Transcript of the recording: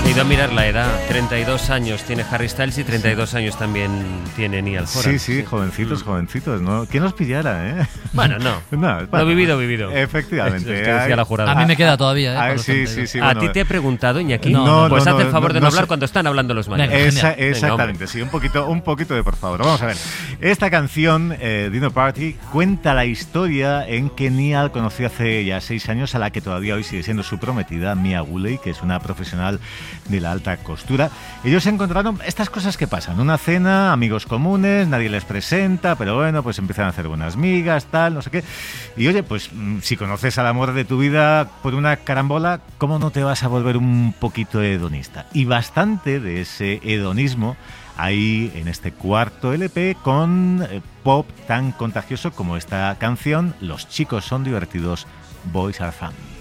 He ido a mirar la edad. 32 años tiene Harry Styles y 32 años también tiene Niall Horan. Sí, jovencitos, ¿no? ¿Quién nos pillara, eh? Bueno, no. Lo vivido. Efectivamente. Es que decía la jurada. A mí me queda todavía, Sí. ¿A Bueno, ti te he preguntado, Iñaki? No, pues haz el favor de no hablar sé. cuando están hablando los mayores. Venga, Exactamente, sí, un poquito de por favor. Vamos a ver. Esta canción, Dinner Party, cuenta la historia en que Niall conoció hace ya 6 años a la que todavía hoy sigue siendo su prometida, Mia Woolley, que es una profesional de la alta costura. Ellos se encontraron estas cosas que pasan. Una cena, amigos comunes, nadie les presenta, pero bueno, pues empiezan a hacer buenas migas, tal, no sé qué. Y oye, pues si conoces al amor de tu vida por una carambola, ¿cómo no te vas a volver un poquito hedonista? Y bastante de ese hedonismo hay en este cuarto LP con pop tan contagioso como esta canción, Los chicos son divertidos, Boys are fun.